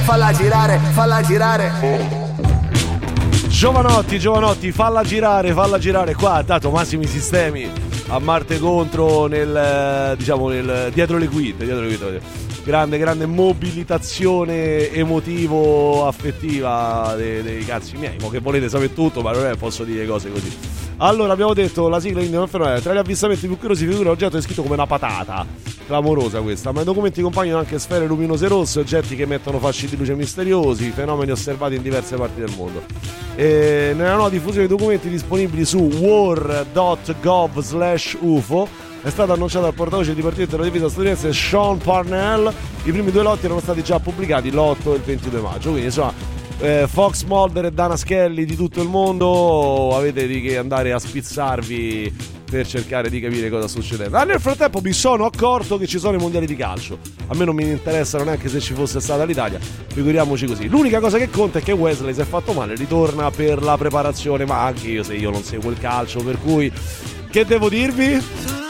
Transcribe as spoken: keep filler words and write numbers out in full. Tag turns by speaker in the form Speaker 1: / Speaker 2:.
Speaker 1: Falla girare, falla girare.
Speaker 2: Giovanotti, giovanotti, falla girare, falla girare. Qua, dato massimi sistemi a Marte contro nel, diciamo, nel, dietro le quinte, dietro le quinte. Grande, grande mobilitazione emotivo-affettiva dei, dei cazzi miei. Mo che volete sapere tutto, ma non è posso dire cose così. Allora, abbiamo detto la sigla Indian Fenomeno. Tra gli avvistamenti più curiosi figura un oggetto descritto come una patata. Clamorosa questa. Ma i documenti compaiono anche sfere luminose rosse, oggetti che emettono fasci di luce misteriosi, fenomeni osservati in diverse parti del mondo. E nella nuova diffusione dei documenti disponibili su war punto gov slash U F O è stato annunciato dal portavoce del Dipartimento della Difesa statunitense Sean Parnell. I primi due lotti erano stati già pubblicati l'otto e il ventidue maggio. Quindi insomma, eh, Fox Mulder e Dana Skelly di tutto il mondo, avete di che andare a spizzarvi per cercare di capire cosa sta succedendo. Ah, nel frattempo mi sono accorto che ci sono i mondiali di calcio. A me non mi interessano neanche se ci fosse stata l'Italia, figuriamoci così. L'unica cosa che conta è che Wesley si è fatto male, ritorna per la preparazione, ma anche io se io non seguo il calcio, per cui che devo dirvi?